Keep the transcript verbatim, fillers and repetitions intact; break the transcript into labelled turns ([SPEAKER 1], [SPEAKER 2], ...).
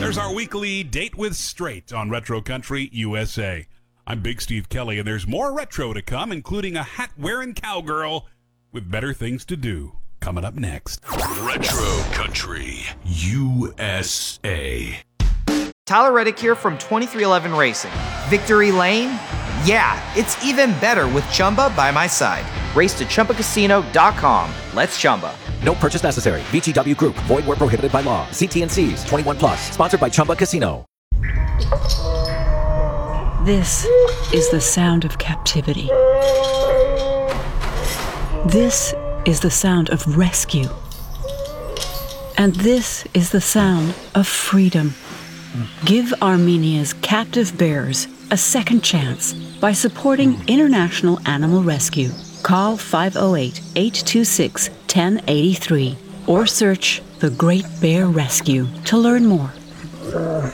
[SPEAKER 1] There's our weekly Date with Straight on Retro Country U S A. I'm Big Steve Kelly, and there's more retro to come, including a hat-wearing cowgirl with better things to do. Coming up next.
[SPEAKER 2] Retro Country U S A.
[SPEAKER 3] Tyler Reddick here from twenty-three eleven Racing. Victory Lane? Yeah, it's even better with Chumba by my side. Race to Chumba Casino dot com. Let's Chumba.
[SPEAKER 4] No purchase necessary. V G W Group. Void where prohibited by law. See T and C's. twenty-one plus. Sponsored by Chumba Casino.
[SPEAKER 5] This is the sound of captivity. This is the sound of rescue. And this is the sound of freedom. Give Armenia's captive bears a second chance by supporting International Animal Rescue. Call five oh eight, eight two six, one oh eight three or search The Great Bear Rescue to learn more.